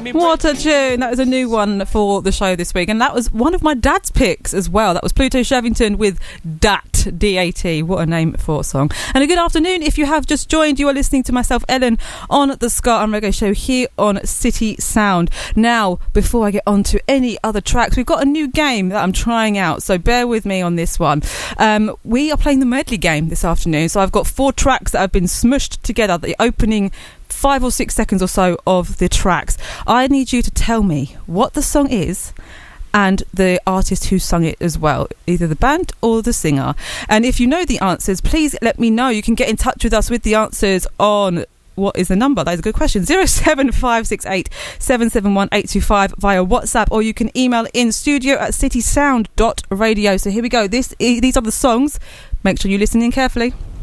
What a tune. That was a new one for the show this week, and that was one of my dad's picks as well. That was Pluto Shavington with Dat, D-A-T. What a name for a song. And a good afternoon if you have just joined. You are listening to myself, Ellen, on the Ska and Reggae Show here on City Sound. Now, before I get on to any other tracks, we've got a new game that I'm trying out, so bear with me on this one. We are playing the medley game this afternoon, so I've got 4 tracks that have been smushed together, the opening 5 or 6 seconds or so of the tracks. I need you to tell me what the song is and the artist who sung it as well, either the band or the singer. And if you know the answers, please let me know. You can get in touch with us with the answers on, what is the number? That is a good question. 07568 771 825 via WhatsApp, or you can email in studio@citysound.radio. So here we go. These are the songs. Make sure you listen in carefully.